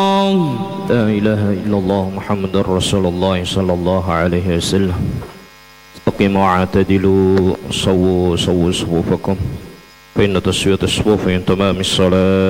لا إله إلا الله محمد رسول الله صلى الله عليه وسلم. استقيموا واعتدلوا صووا صفوفكم فإن تسوية الصفوف من تمام الصلاة.